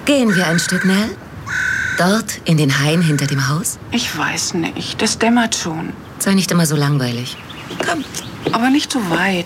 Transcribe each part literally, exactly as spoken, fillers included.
Gehen wir ein Stück, Nell? Dort, in den Hain hinter dem Haus? Ich weiß nicht, das dämmert schon. Sei nicht immer so langweilig. Komm. Aber nicht so weit.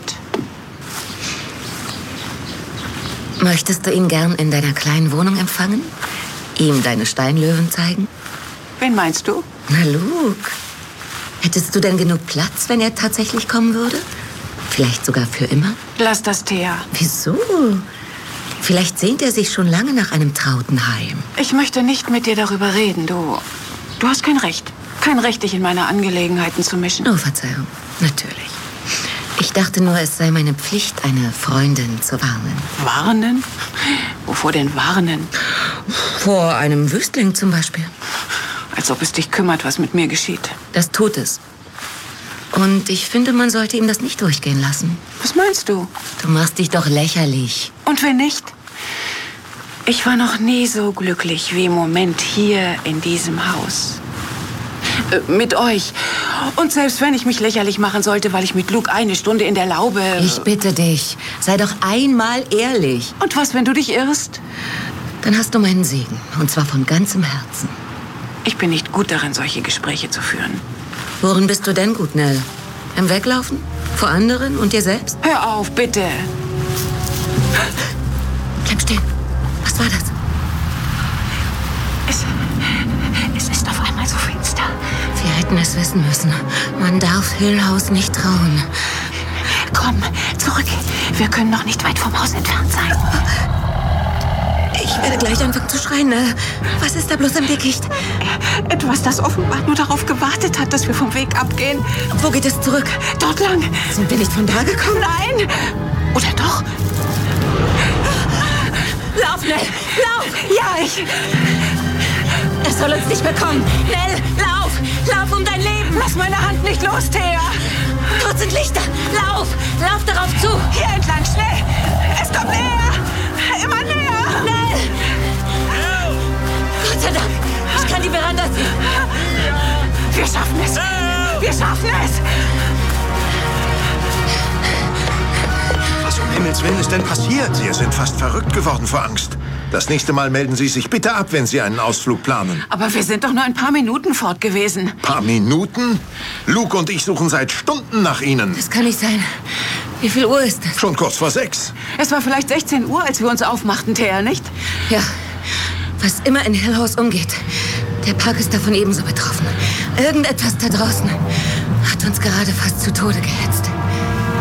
Möchtest du ihn gern in deiner kleinen Wohnung empfangen? Ihm deine Steinlöwen zeigen? Wen meinst du? Na, Luke. Hättest du denn genug Platz, wenn er tatsächlich kommen würde? Vielleicht sogar für immer? Lass das, Thea. Wieso? Vielleicht sehnt er sich schon lange nach einem trauten Heim. Ich möchte nicht mit dir darüber reden, du. Du hast kein Recht. Kein Recht, dich in meine Angelegenheiten zu mischen. Oh, Verzeihung. Natürlich. Ich dachte nur, es sei meine Pflicht, eine Freundin zu warnen. Warnen? Wovor denn warnen? Vor einem Wüstling zum Beispiel. Als ob es dich kümmert, was mit mir geschieht. Das tut es. Und ich finde, man sollte ihm das nicht durchgehen lassen. Was meinst du? Du machst dich doch lächerlich. Und wenn nicht? Ich war noch nie so glücklich wie im Moment hier in diesem Haus. Äh, mit euch. Und selbst wenn ich mich lächerlich machen sollte, weil ich mit Luke eine Stunde in der Laube... Ich bitte dich, sei doch einmal ehrlich. Und was, wenn du dich irrst? Dann hast du meinen Segen. Und zwar von ganzem Herzen. Ich bin nicht gut darin, solche Gespräche zu führen. Worin bist du denn gut, Nell? Im Weglaufen? Vor anderen und dir selbst? Hör auf, bitte. Bleib stehen. Was war das? Es, es ist auf einmal so finster. Wir hätten es wissen müssen. Man darf Hill House nicht trauen. Komm, zurück. Wir können noch nicht weit vom Haus entfernt sein. Ich werde gleich anfangen zu schreien. Was ist da bloß im Dickicht? Etwas, das offenbar nur darauf gewartet hat, dass wir vom Weg abgehen. Wo geht es zurück? Dort lang. Sind wir nicht von da gekommen? Nein. Oder doch? Lauf, Nell! Lauf! Ja, ich... Es soll uns nicht bekommen. Nell, lauf! Lauf um dein Leben! Lass meine Hand nicht los, Thea! Dort sind Lichter! Lauf! Lauf darauf zu! Hier entlang, schnell! Es kommt näher! Immer näher! Nell! Gott sei Dank! Ich kann die Veranda sehen. Wir schaffen es! Wir schaffen es! Was um Himmels Willen ist denn passiert? Sie sind fast verrückt geworden vor Angst. Das nächste Mal melden Sie sich bitte ab, wenn Sie einen Ausflug planen. Aber wir sind doch nur ein paar Minuten fort gewesen. Paar Minuten? Luke und ich suchen seit Stunden nach Ihnen. Das kann nicht sein. Wie viel Uhr ist es? Schon kurz vor sechs. Es war vielleicht sechzehn Uhr, als wir uns aufmachten, Thea, nicht? Ja. Was immer in Hill House umgeht, der Park ist davon ebenso betroffen. Irgendetwas da draußen hat uns gerade fast zu Tode gehetzt.